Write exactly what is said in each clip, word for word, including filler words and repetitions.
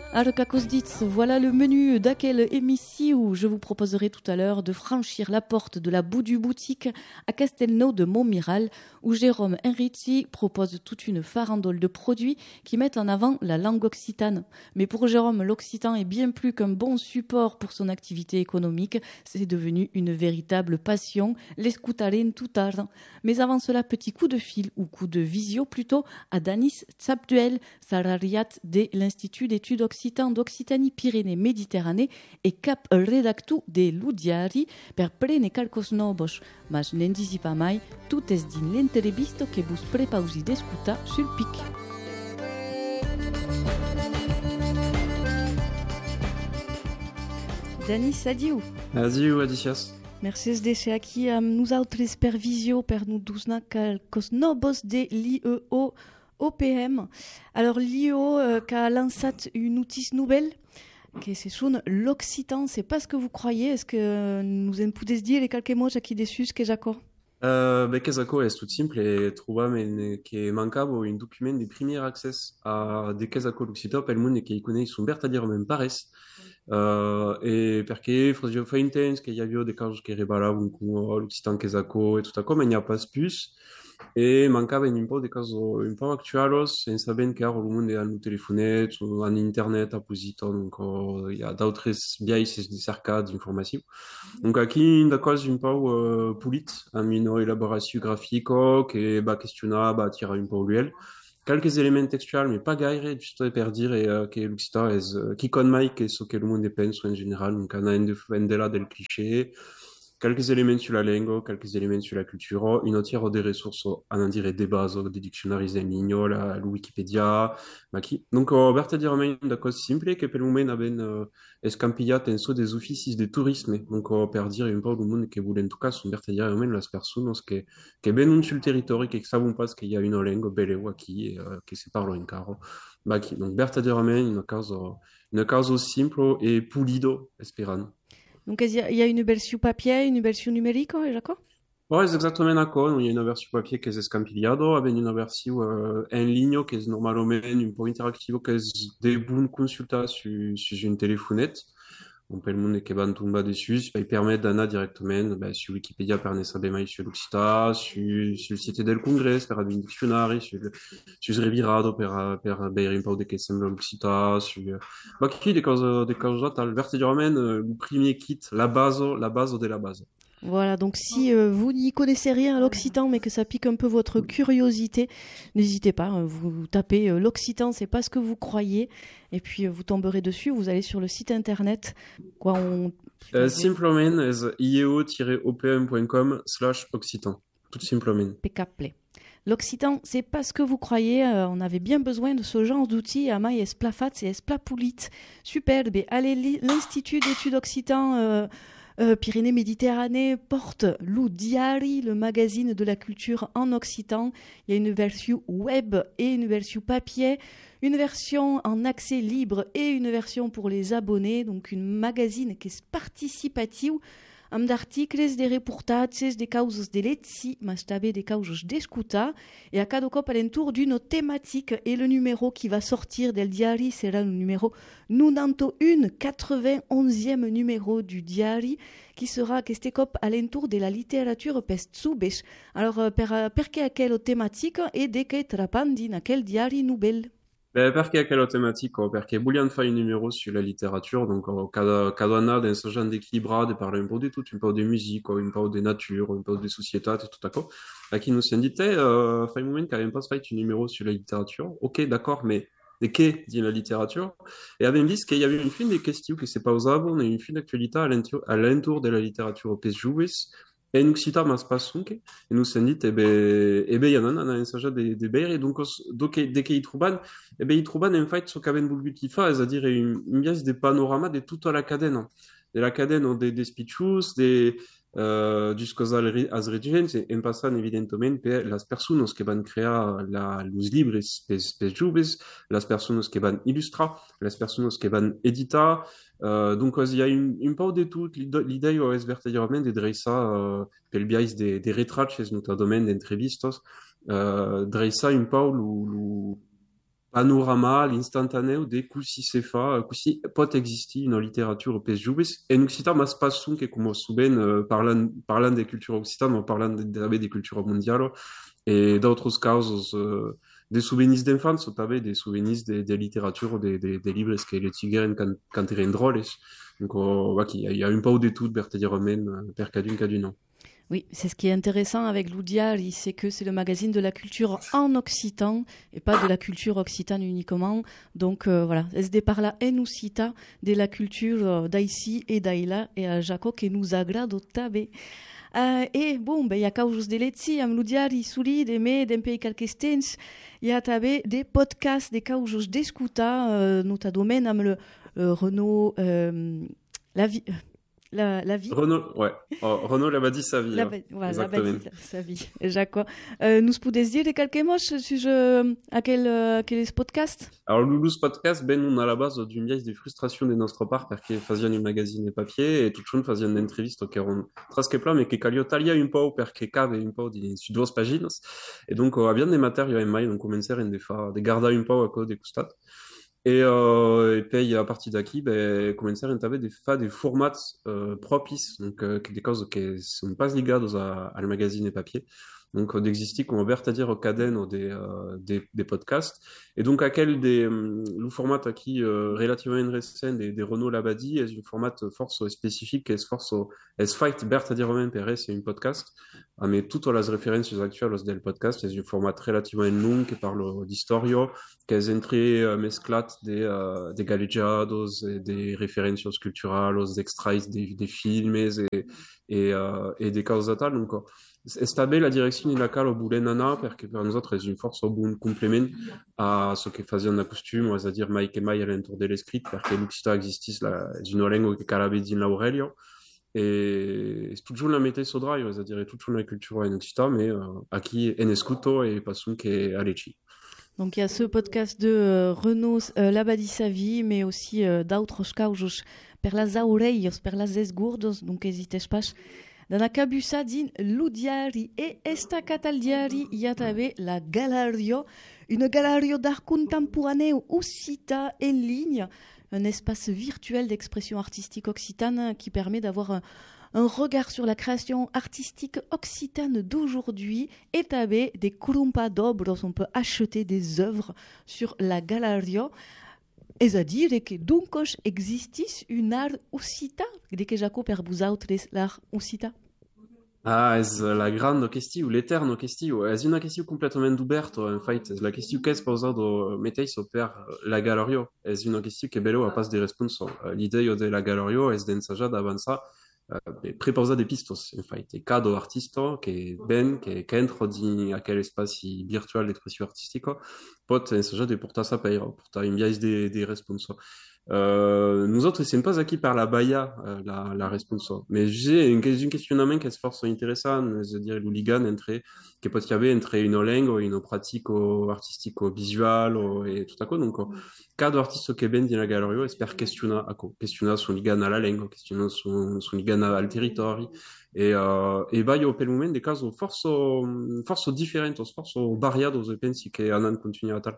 Arcacosditz, voilà le menu d'aquelle émission où je vous proposerai tout à l'heure de franchir la porte de la boue du boutique à Castelnau de Montmiral où Jérôme Enrici propose toute une farandole de produits qui mettent en avant la langue occitane. Mais pour Jérôme, l'occitan est bien plus qu'un bon support pour son activité économique, c'est devenu une véritable passion, l'escutaren tutar. Mais avant cela, petit coup de fil ou coup de visio plutôt à Danis Tsapduel, salariat de l'Institut d'études occidentales d'Occitanie-Pyrénées-Méditerranée et cap redactu de Ludiari per prene calcos novos, mas n'anticipa mai tout es din l'entrevisto que vos prepausi d'escutar sul pic. Danis, adiu. Adiu, adicias. Merci de ser aquí amb nosaltres per visio, per nous donar calcos novos de l'I E O O P M. Alors l'I E O euh, qui a lancé une notice nouvelle qui se soune l'occitan, c'est pas ce que vous croyez. Est-ce que nous en pouvez dire quelques mots aqui dessus que Jaco? Uh, beh, Quesaco és tot simple e trobam en, que mancava un document de primer accés a de Quesaco l'Occità pel món e que hi coneix un vertadierament pares. Uh, e perché fa un temps que hi havia de casos que rebalaven con l'Occitan Quesaco e tot això, mais n'hi ha pas plus. E mancaven un peu de casos un peu actuals, en sabent que ara el món ha en telefonet, en internet, a posit, donc uh, hi ha d'altres viatges de cerca d'informació. Donc aquí una cosa un peu uh, polit, amb una elaboració gràfica que va qüestionar, va tirar un peu l'uel. Quelques éléments textuels, mais pas gaire, juste per dire uh, que l'Occità és uh, qui con mai que ce que le monde pense en général, donc on a un de là del cliché. Quelques éléments sur la langue, quelques éléments sur la culture, une entière des ressources, on en dirait des bases, des dictionnaires en ligne, la, la Wikipédia, maki. Donc, euh, vertadierament une chose simple que per le moment aben euh, escampillat en so des offices de tourisme. Donc, euh, per dire un peu le monde que voulait en tout cas sont vertadierament las personnes que que ben sur le territoire et que savent pas qu'il y a une langue belle ou qui et euh, que se parle en caro. Maki. Donc, vertadierament une cause une cause simple et pulido, espérant. Donc il y, y a une version papier, une version numérique, d'accord? Ouais, c'est exactement d'accord. Il y a une version papier qui est escampillado, avec une version euh, en ligne qui est normalement un peu interactive, qui est des bonnes consultas sur, sur une téléphonette. On peut le monde qui va tomber dessus, ça permet d'aller directement bah, sur Wikipédia per ne saber mai sur l'Occità, sur, sur le site del Congrès, per un dictionnaire, sur le, sur Revirado, per, per beire un peu de che sembla l'Occità, sur, bah, qui des causes, des causes tal, vertidierament, euh, le premier kit, la base, la base de la base. Voilà, donc si euh, vous n'y connaissez rien à l'occitan mais que ça pique un peu votre curiosité, n'hésitez pas, hein, vous tapez euh, l'occitan, c'est pas ce que vous croyez, et puis euh, vous tomberez dessus, vous allez sur le site internet. Quoi, on... euh, simplement, c'est ieo tiret o p m point com slash occitan, tout simplement. Impeccable. L'occitan, c'est pas ce que vous croyez, euh, on avait bien besoin de ce genre d'outils, à maille esplafat et esplapoulit. Superbe, allez, l'Institut d'études occitan... Euh, Euh, Pyrénées-Méditerranée porte Lou Diari, le magazine de la culture en occitan. Il y a une version web et une version papier, une version en accès libre et une version pour les abonnés, donc une magazine qui est participative, amb d'articles, de reportatges, de causes de letzi, mas també de causes d'escuta, et à cada cop alentour d'une thématique. Et le numéro qui va sortir del diari sera le numéro quatre-vingt-onze, quatre-vingt-onzième numéro du diari, qui sera aquest cop alentour de la littérature pestzubes. Alors, per, perché aquella thématique et de que trapan din aquel diari nouvelle. Beh, perché quella tematica? Perché vogliamo fare un numero sulla letteratura, donc cada, cada anno dans ce genre d'équilibre, de parler un peu de tout, un peu de musique, un peu de nature, un peu de société, et tout d'accord. À qui nous s'est dit, euh, fait un moment qu'il n'avait pas fait un numéro sur la littérature. Ok, d'accord, mais de qu'est dit la littérature? Et avait dit qu'il y avait une fin de questions qui s'est pas usable, on a une fin d'actualité à l'entour de la littérature pesjuves. E in Occità mas passunche, e nous s'en dit, eh ben, eh ben, il y en a un ensajat de, de beire, et donc, donc, dès qu'ils trouvent, eh ben, ils trouvent, en fait, ce qu'avait voulu qu'il fasse, c'est-à-dire, une, une pièce de panorama de toute la cadenne. De la cadenne des, des speeches, des, euh, du scosal asregents, et en passant, évidemment, per las personas que van crear la, los libres pes, pes juves, las personas que van illustrar, las personas que van editar. Euh, donc, il y a une, une part de tout. L'idée est vertadierament de dreissar, euh, pel biais des, des retraches, notamment d'entrevistas, euh, dreissar une part où, où panorama, l'instantaneo de così si fa, così pot existi in literatura pes jubes. En Occitan, mas passum che come suben uh, parlant, parlant de cultura occitane, ma parlant de, de, de cultura mondiale, et d'autres causes, uh, des souvenirs d'enfance, tabe, des souvenirs de, de literatura, de, de, de livres que le tigeren quand, quand eren drôles. Donc, uh, ouais, il y a un peu de tout, per te dire même, per cadun cadun. Oui, c'est ce qui est intéressant avec Loudiari, c'est que c'est le magazine de la culture en occitan et pas de la culture occitane uniquement. Donc euh, voilà, es de parla en occita de la culture d'ici et d'aila et a Jaco que nous agrado tabe. Uh, e bon, ben, hi ha caujos de letzi amb Loudiari suli de me d'empei quelques temps. Hi ha també des podcasts de caujos d'escutar, uh, notamment amb le uh, Renaud uh, la vie. La, la vie. Renaud, ouais. Oh, Renaud l'avait dit sa vie. La, hein. voilà, Exactement. La sa vie. Jacques. Euh, nous pouvons dire quelques mots sur euh, à quel, euh, quel est ce podcast? Alors, Loulous Podcast, ben, on a la base d'une vieille des frustrations de notre part, parce que faisions du magazine et papier, et tout le monde faisait une entreviste qui eran presque plein, mais qui calio talia un peu, parce que cave un peu di su duas pagines. Et donc, euh, bien des matériaux en mai, on commençait à des fa, de garder un peu à cause des costats. Et, euh, et puis, à partir d'aquí, ben, commencer à avoir des, fa, des formats euh, propices, donc euh, des choses qui ne sont pas ligées à, à le magazine et papier. Donc, euh, d'exister comme c'est-à-dire au cadène des, euh, des, des podcasts. Et donc, à quel des, euh, le format qui euh, relativement récent des, des Renaud Labadie, est un format force spécifique, est force, est fight, c'est-à-dire même Perez, c'est un podcast. Ah, mais toutes les références actuelles del podcast, c'est un format relativement long qui parle d'historio, qui est entré euh, mesclate des, euh, des galleggiados, et des références culturelles, des extraits des, des films et, et, euh, et des causes tales. Donc, establire la direction in la cal au boulet nana, parce que per nous autres, c'est une force au bon complément à ce que faisaient en costume, c'est-à-dire Mike et Mike à l'entour de l'escrit, parce que l'Uxita existis la, d'une langue que calabedin l'Aurelio. Et c'est toujours la méthode au drive, c'est-à-dire toute la culture en Occitan, mais euh, à qui en escuto et pas son qui à l'échi. Donc il y a ce podcast de euh, Renaud euh, Labadie sa vie, mais aussi euh, d'autres caujos per las aureios, per las esgurdos, donc n'hésitez pas. Dans la cabusa din Loudiari et Estacataldiari, il y a també la Galerio, une galerio d'art contemporanéo occita en ligne, un espace virtuel d'expression artistique occitane qui permet d'avoir un, un regard sur la création artistique occitane d'aujourd'hui et també des crumpa d'obres, on peut acheter des œuvres sur la Galerio. C'est-à-dire que donc existis un art occita, de que Jaco per vosaltres l'art occita. Ah, c'est la grande question, l'éterne question. C'est une question complètement ouverte, en fait. La question qu'est-ce que vous mettez per la Galerio? C'est une question que bello a pas de réponse. L'idée de la Galerio est d'ensajar d'avancer, uh, preposa des pistos, en fait. Et cada artista que ben, que, que entra din aquel espace virtual d'expression artistique, pot ensajar de portar sa peira, portar une biais de, de réponses. Euh, nous autres, c'est pas acquis par la Baïa, euh, la, la réponse. Mais j'ai une, une questionnement qui est fort intéressant, c'est-à-dire l'hooligan entre, qui peut y avoir entre une langue, une pratique artistique, visuelle, et tout à coup. Donc, cada artiste qui vient dans la galerie espère questionner, questionner son ligan à la langue, questionner son, son ligan al territoire. Et, euh, et bah, il y a au moment des cas force, force différentes, force variadas, je pense, qui en continuer à tal.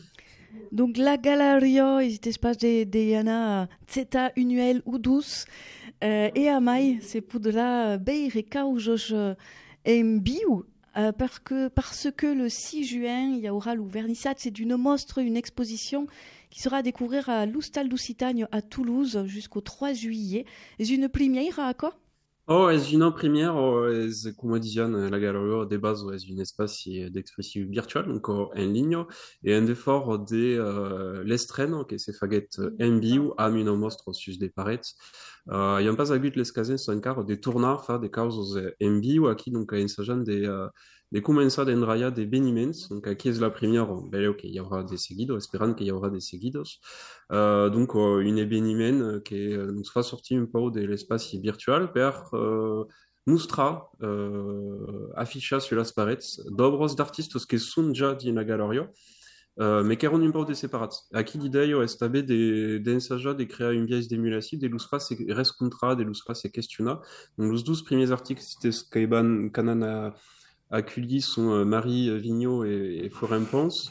Donc la Galerio, il espace de, de Yana Zeta Unuel ou douce euh, et à mai c'est poudra beire caujos en bio euh, parce que parce que le six juin il y aura le vernissage, c'est d'une mostre, une exposition qui sera à découvrir à l'Hostal d'Occitanie à Toulouse jusqu'au trois juillet. C'est une première à quoi? Oh, est une première, est, comme disait la galerie de base, est un espace d'expression virtuelle, donc en ligne, et un effort de euh, l'estrène, qui s'est fait en bio, à une mostre sur des parettes. Euh, il y a pas à but les casins sont car des tournages, faire des causes en bio, à qui donc il s'agit des euh, de començar d'enraya des beniments, donc aquí est la première, ben, ok, il y aura des seguidos, espérant qu'il y aura des seguidos. Euh, donc, euh, une événement qui euh, nous fera sortir un peu de l'espace virtuel per euh, mostrar, euh, affichar sur las parets d'obres d'artistes qui sont déjà dans la galerie, euh, mais qui sont un peu séparés. Aquí l'idée est també d'ensajar de créer une pièce d'émulation, de los faces rescontra, de los faces questiona. Donc, les douze premiers articles qui van canan à accueillis sont euh, Marie Vigneault et, et Florent Ponce.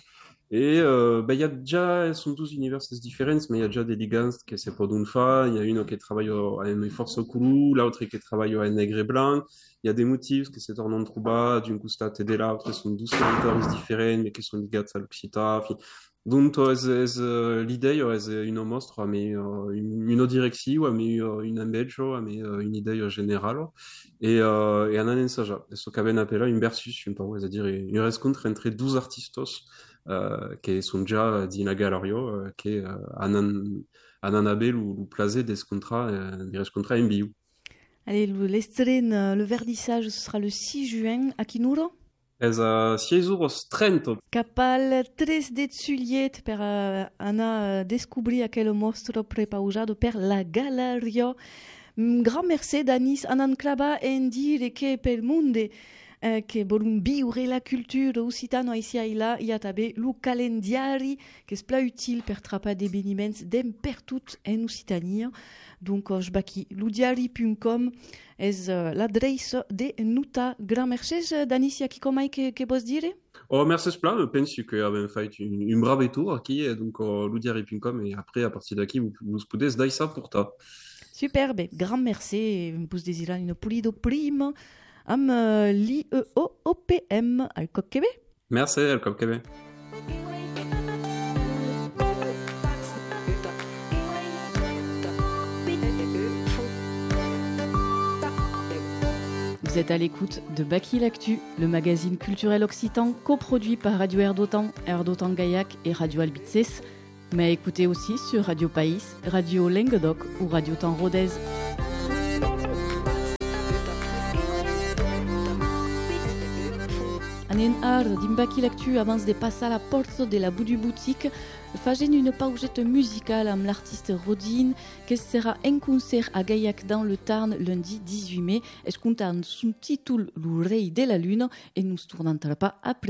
Et euh, ben, il y a déjà, elles sont tous universités différentes, mais il y a déjà des ligands qui se podun fa. Il y a une qui travaille au- à une force coulou, l'autre qui travaille à negre et blanc. Il y a des motifs qui se tornent trouba, d'une coustat et de l'autre, sont douze territoires différents, mais qui sont liés à l'Occità. Donc, es, es, euh, l'idée, es une mostra, mais euh, une, une direction, mais euh, une embello, mais euh, une idée générale. Et, euh, et un ensaggia. E ce qu'aven appela un versus, un peu, c'est-à-dire une rencontre entre douze artistes euh, qui sont déjà dina galerio, euh, qui euh, anan, anan abel ou, ou placé des contrats, euh, des contrats en bio. Allez, le, l'estrène, le verdissage, ce sera le six juin à Kinuro. Es a six euros trente. Capal tres de Zuliet per uh, ana uh, descobrir aquel mostro prepaujado per la Galerio. Mm, Grand merci Danis anan claba en dire que pel monde eh, che volum biure la cultura occitano ici e là, il y a tabe lu calendiari che è pla utile per trappa de beniments dem per tout en Occitanie. Donc, uh, je baki ludiari punt com es uh, l'adresse de nuta. Grand merci Danis, ya qui comai que, que vos dire? Oh, merci plein, je pense que avem fait une, une brave tour aquí, et donc uh, ludiari punt com, et après, à partir d'aquí, vous, vous pouvez dire ça pour toi. Superbe, grand merci. Vous désirez une pulido prime am uh, l'I E O O P M al Coquebe. Merci, el Québec. Vous êtes à l'écoute de Baki l'Actu, le magazine culturel occitan coproduit par Radio Air d'Otan, Air d'Otan Gaillac et Radio Albices, mais écoutez aussi sur Radio País, Radio Languedoc ou Radio Temps Rodez. Anen ar din Baki l'Actu avance de passer à la porte de la bout du boutique, faisant une paugette musicale avec l'artiste Rodin, qui sera en concert à Gaillac dans le Tarn lundi dix-huit mai. Et je compte son titre Le Rei de la Lune et nous tournons pas après.